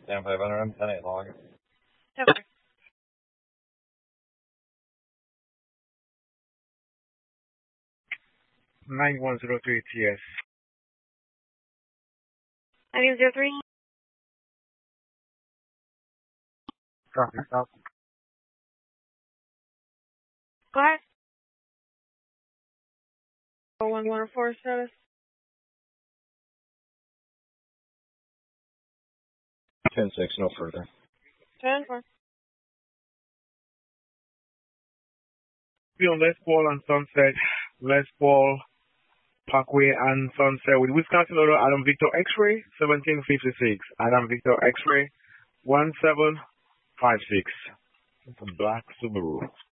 Down 500, 10-8 log. Okay. $9103 TS. 1903. Copy, stop. Go ahead. 114 status. 10-6, no further. 10-4. Be on Les Paul and Sunset, Les Paul Parkway and Sunset with Wisconsin Auto Adam Victor X-Ray 1756. Adam Victor X-Ray 1756. It's a black Subaru.